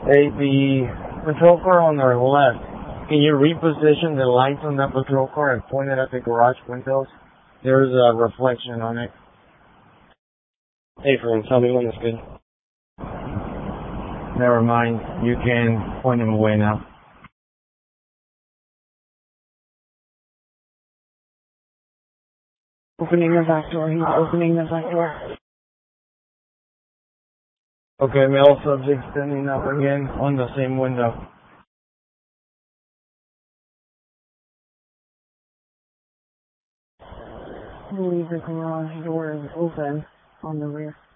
Hey, the patrol car on our left, can you reposition the lights on that patrol car and point it at the garage windows? There's a reflection on it. Hey, friend, tell me when it's good. Never mind, you can point him away now. Opening the back door, he's opening the back door. Okay, male subject standing up again on the same window. I believe the garage door is open on the rear.